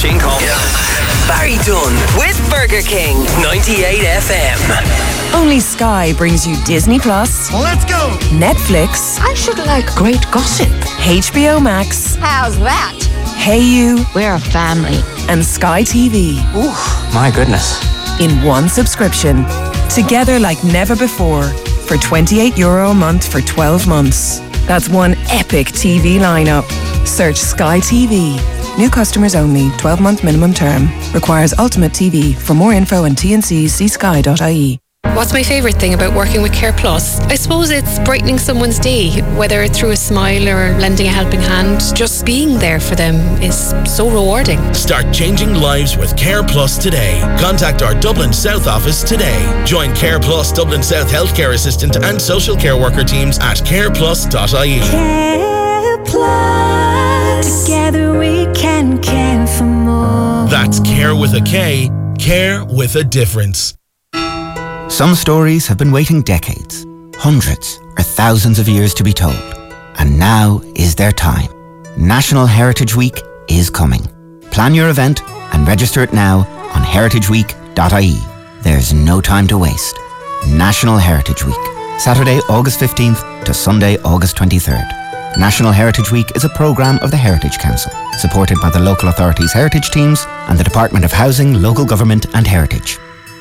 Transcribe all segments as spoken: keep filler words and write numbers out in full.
Shane Coffey. Barry Dunn with Burger King ninety-eight F M. Only Sky brings you Disney Plus. Let's go! Netflix. I should like great gossip. H B O Max. How's that? Hey You. We're a family. And Sky T V. Ooh, my goodness. In one subscription. Together like never before. For twenty-eight euro a month for twelve months. That's one epic T V lineup. Search Sky T V. New customers only. twelve month minimum term. Requires Ultimate T V. For more info and T N Cs, see sky dot I E. What's my favourite thing about working with Care Plus? I suppose it's brightening someone's day, whether it's through a smile or lending a helping hand. Just being there for them is so rewarding. Start changing lives with Care Plus today. Contact our Dublin South office today. Join Care Plus Dublin South Healthcare Assistant and social care worker teams at care plus dot I E. Care Plus. Together we can care for more. That's Care with a K. Care with a difference. Some stories have been waiting decades, hundreds or thousands of years to be told. And now is their time. National Heritage Week is coming. Plan your event and register it now on heritage week dot I E. There's no time to waste. National Heritage Week, Saturday, August fifteenth to Sunday, August twenty-third. National Heritage Week is a programme of the Heritage Council, supported by the local authorities' heritage teams and the Department of Housing, Local Government and Heritage.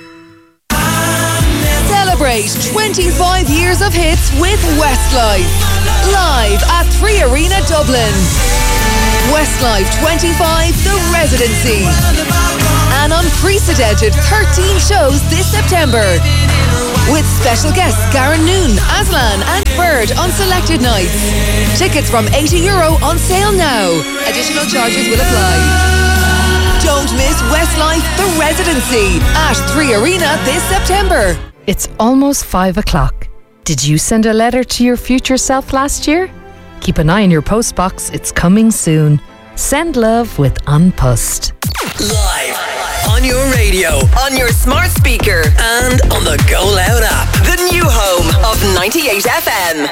Celebrate twenty-five years of hits with Westlife. Live at three Arena Dublin. Westlife twenty-five, The Residency. An unprecedented thirteen shows this September. With special guests Garen Noon, Aslan and Bird on selected nights. Tickets from eighty euro on sale now. Additional charges will apply. Don't miss Westlife, The Residency at three Arena this September. It's almost five o'clock. Did you send a letter to your future self last year? Keep an eye on your postbox. It's coming soon. Send love with Unpussed. Live on your radio, on your smart speaker, and on the Go Loud app. The new home of ninety-eight F M.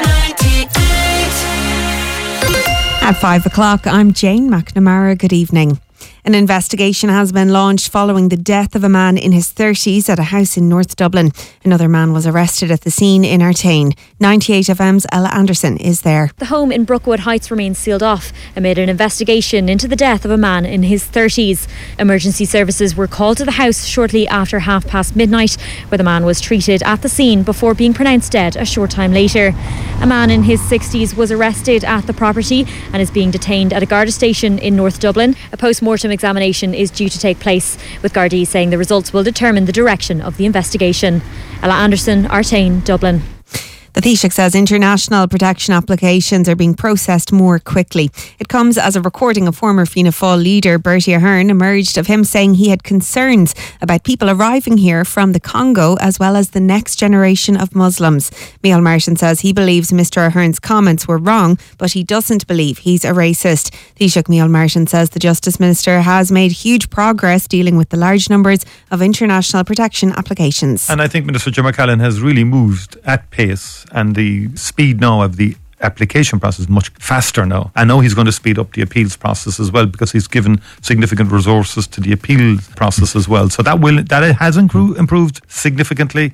At five o'clock, I'm Jane McNamara. Good evening. An investigation has been launched following the death of a man in his thirties at a house in North Dublin. Another man was arrested at the scene in Artane. ninety-eight F M's Ella Anderson is there. The home in Brookwood Heights remains sealed off amid an investigation into the death of a man in his thirties. Emergency services were called to the house shortly after half past midnight, where the man was treated at the scene before being pronounced dead a short time later. A man in his sixties was arrested at the property and is being detained at a Garda station in North Dublin. A post-mortem examination is due to take place, with Gardaí saying the results will determine the direction of the investigation. Ella Anderson, Artane, Dublin. The Taoiseach says international protection applications are being processed more quickly. It comes as a recording of former Fianna Fáil leader Bertie Ahern emerged of him saying he had concerns about people arriving here from the Congo as well as the next generation of Muslims. Micheál Martin says he believes Mr Ahern's comments were wrong, but he doesn't believe he's a racist. Taoiseach Micheál Martin says the Justice Minister has made huge progress dealing with the large numbers of international protection applications. And I think Minister Jim McCallan has really moved at pace, and the speed now of the application process is much faster now. I know he's going to speed up the appeals process as well, because he's given significant resources to the appeals process as well. So that will that has improved significantly.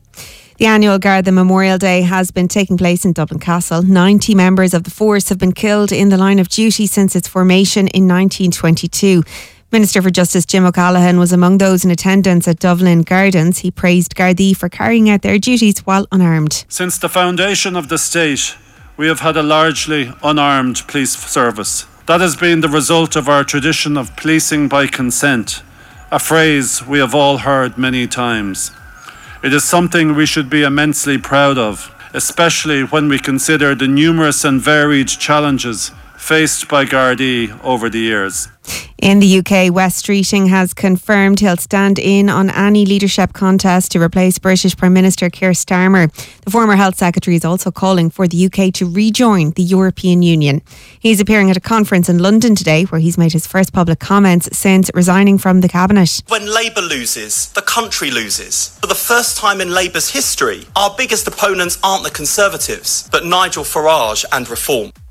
The annual Garda Memorial Day has been taking place in Dublin Castle. ninety members of the force have been killed in the line of duty since its formation in nineteen twenty-two. Minister for Justice Jim O'Callaghan was among those in attendance at Dublin Gardens. He praised Gardaí for carrying out their duties while unarmed. Since the foundation of the state, we have had a largely unarmed police service. That has been the result of our tradition of policing by consent, a phrase we have all heard many times. It is something we should be immensely proud of, especially when we consider the numerous and varied challenges faced by Gardaí over the years. In the U K, Wes Streeting has confirmed he'll stand in on any leadership contest to replace British Prime Minister Keir Starmer. The former Health Secretary is also calling for the U K to rejoin the European Union. He's appearing at a conference in London today where he's made his first public comments since resigning from the Cabinet. When Labour loses, the country loses. For the first time in Labour's history, our biggest opponents aren't the Conservatives, but Nigel Farage and Reform.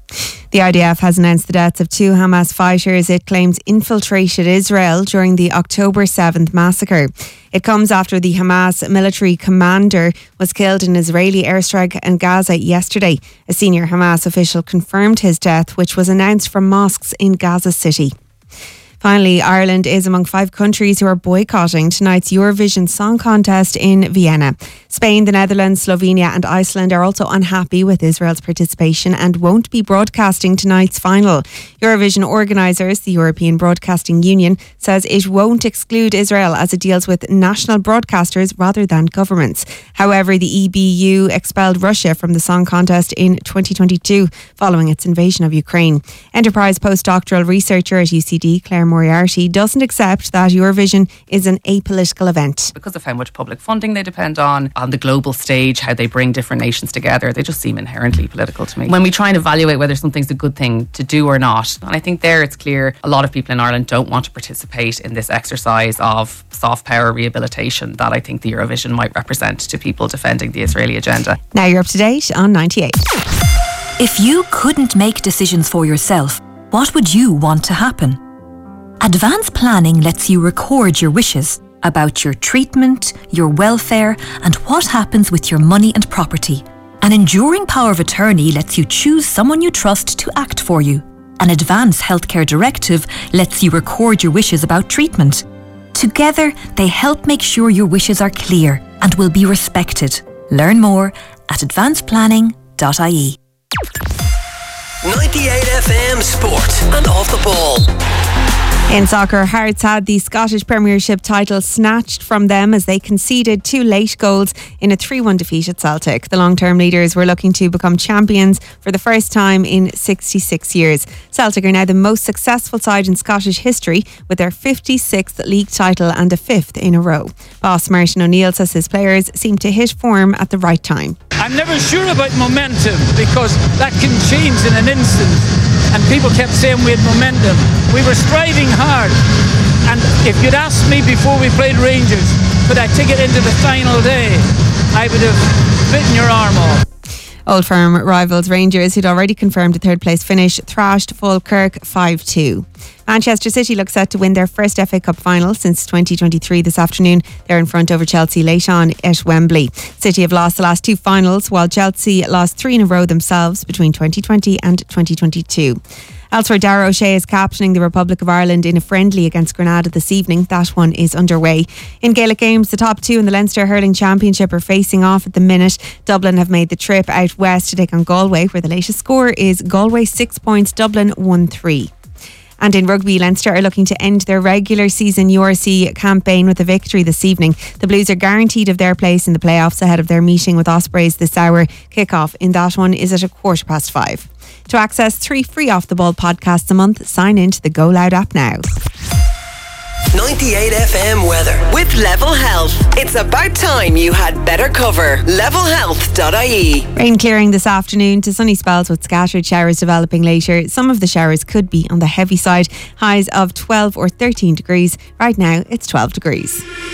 The I D F has announced the deaths of two Hamas fighters it claims infiltrated Israel during the October seventh massacre. It comes after the Hamas military commander was killed in an Israeli airstrike in Gaza yesterday. A senior Hamas official confirmed his death, which was announced from mosques in Gaza City. Finally, Ireland is among five countries who are boycotting tonight's Eurovision Song Contest in Vienna. Spain, the Netherlands, Slovenia and Iceland are also unhappy with Israel's participation and won't be broadcasting tonight's final. Eurovision organisers, the European Broadcasting Union, says it won't exclude Israel as it deals with national broadcasters rather than governments. However, the E B U expelled Russia from the song contest in twenty twenty-two following its invasion of Ukraine. Enterprise postdoctoral researcher at U C D, Claire Moriarty, doesn't accept that Eurovision is an apolitical event. Because of how much public funding they depend on, on the global stage, how they bring different nations together, they just seem inherently political to me. When we try and evaluate whether something's a good thing to do or not, and I think there it's clear a lot of people in Ireland don't want to participate in this exercise of soft power rehabilitation that I think the Eurovision might represent to people defending the Israeli agenda. Now you're up to date on ninety-eight. If you couldn't make decisions for yourself, what would you want to happen? Advanced planning lets you record your wishes about your treatment, your welfare, and what happens with your money and property. An enduring power of attorney lets you choose someone you trust to act for you. An advanced healthcare directive lets you record your wishes about treatment. Together, they help make sure your wishes are clear and will be respected. Learn more at advanced planning dot I E. ninety-eight F M Sport and Off the Ball. In soccer, Hearts had the Scottish Premiership title snatched from them as they conceded two late goals in a three one defeat at Celtic. The long-term leaders were looking to become champions for the first time in sixty-six years. Celtic are now the most successful side in Scottish history with their fifty-sixth league title and a fifth in a row. Boss Martin O'Neill says his players seem to hit form at the right time. I'm never sure about momentum because that can change in an instant. And people kept saying we had momentum. We were striving hard. And if you'd asked me before we played Rangers, could I take it into the final day, I would have bitten your arm off. Old Firm rivals Rangers, who'd already confirmed a third place finish, thrashed Falkirk five two. Manchester City look set to win their first F A Cup final since twenty twenty-three this afternoon. They're in front over Chelsea late on at Wembley. City have lost the last two finals, while Chelsea lost three in a row themselves between twenty twenty and twenty twenty-two. Elsewhere, Dara O'Shea is captaining the Republic of Ireland in a friendly against Grenada this evening. That one is underway. In Gaelic games, the top two in the Leinster Hurling Championship are facing off at the minute. Dublin have made the trip out west to take on Galway, where the latest score is Galway six points, Dublin one three. And in rugby, Leinster are looking to end their regular season U R C campaign with a victory this evening. The Blues are guaranteed of their place in the playoffs ahead of their meeting with Ospreys this hour. Kick-off in that one is at a quarter past five. To access three free Off the Ball podcasts a month, sign in to the Go Loud app now. ninety-eight F M weather with Level Health. It's about time you had better cover. level health dot I E. Rain clearing this afternoon to sunny spells with scattered showers developing later. Some of the showers could be on the heavy side. Highs of twelve or thirteen degrees. Right now it's twelve degrees.